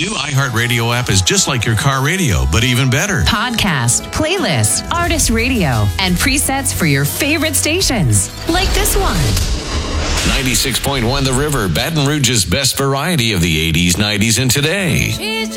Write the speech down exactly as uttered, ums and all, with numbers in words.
New iHeartRadio app is just like your car radio, but even better. Podcast, playlist, artist radio, and presets for your favorite stations. Like this one. ninety-six point one The River, Baton Rouge's best variety of the eighties, nineties, and today.